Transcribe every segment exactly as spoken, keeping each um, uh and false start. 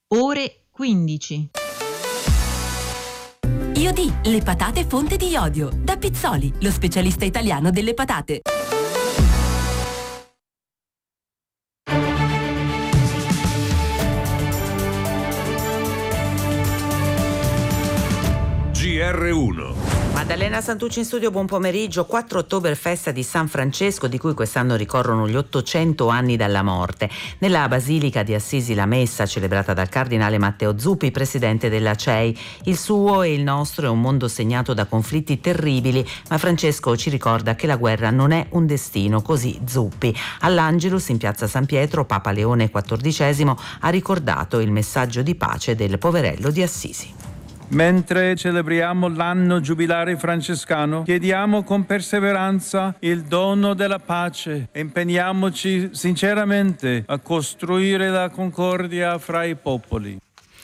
Ore quindici. Io di le patate fonte di iodio da Pizzoli, lo specialista italiano delle patate. G R uno. Maddalena Santucci in studio, buon pomeriggio. quattro ottobre, festa di San Francesco, di cui quest'anno ricorrono gli ottocento anni dalla morte. Nella Basilica di Assisi la messa, celebrata dal cardinale Matteo Zuppi, presidente della C E I. Il suo e il nostro è un mondo segnato da conflitti terribili, ma Francesco ci ricorda che la guerra non è un destino, così Zuppi. All'Angelus, in piazza San Pietro, Papa Leone quattordicesimo ha ricordato il messaggio di pace del poverello di Assisi. Mentre celebriamo l'anno giubilare francescano, chiediamo con perseveranza il dono della pace e impegniamoci sinceramente a costruire la concordia fra i popoli.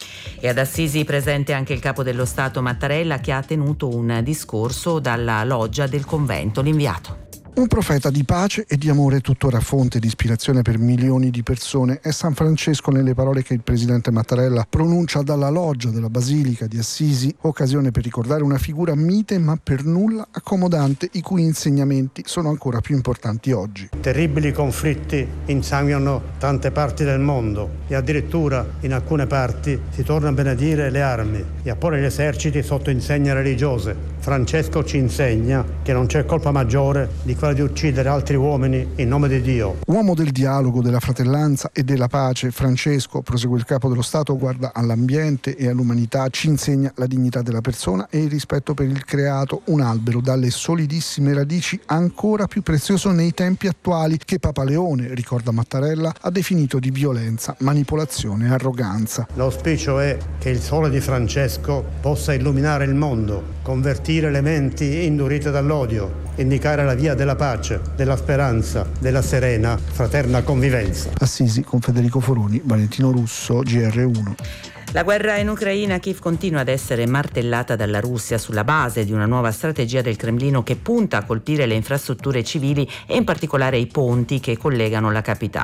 E ad Assisi presente anche il capo dello Stato Mattarella, che ha tenuto un discorso dalla loggia del convento, l'inviato. Un profeta di pace e di amore, tuttora fonte di ispirazione per milioni di persone, è San Francesco nelle parole che il presidente Mattarella pronuncia dalla loggia della Basilica di Assisi, occasione per ricordare una figura mite ma per nulla accomodante, i cui insegnamenti sono ancora più importanti oggi. Terribili conflitti insanguinano tante parti del mondo e addirittura in alcune parti si torna a benedire le armi e a porre gli eserciti sotto insegne religiose. Francesco ci insegna che non c'è colpa maggiore di quella di uccidere altri uomini in nome di Dio. Uomo del dialogo, della fratellanza e della pace, Francesco, prosegue il capo dello Stato, guarda all'ambiente e all'umanità, ci insegna la dignità della persona e il rispetto per il creato, un albero dalle solidissime radici ancora più prezioso nei tempi attuali, che Papa Leone, ricorda Mattarella, ha definito di violenza, manipolazione e arroganza. L'auspicio è che il sole di Francesco possa illuminare il mondo, convertire le menti indurite dall'odio, indicare la via della pace, della speranza, della serena, fraterna convivenza. Assisi con Federico Foroni, Valentino Russo, G R uno. La guerra in Ucraina, Kiev continua ad essere martellata dalla Russia sulla base di una nuova strategia del Cremlino che punta a colpire le infrastrutture civili e in particolare i ponti che collegano la capitale.